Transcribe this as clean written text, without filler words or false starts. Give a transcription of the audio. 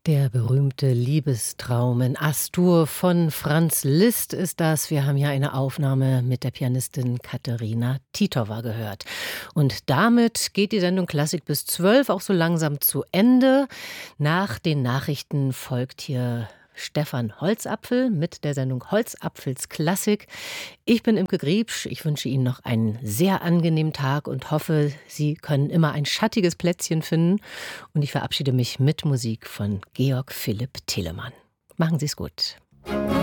Der berühmte Liebestraum in Astur von Franz Liszt ist das. Wir haben ja eine Aufnahme mit der Pianistin Katerina Titova gehört. Und damit geht die Sendung Klassik bis 12 auch so langsam zu Ende. Nach den Nachrichten folgt hier Stefan Holzapfel mit der Sendung Holzapfels Klassik. Ich bin Imke Griebsch. Ich wünsche Ihnen noch einen sehr angenehmen Tag und hoffe, Sie können immer ein schattiges Plätzchen finden. Und ich verabschiede mich mit Musik von Georg Philipp Telemann. Machen Sie es gut.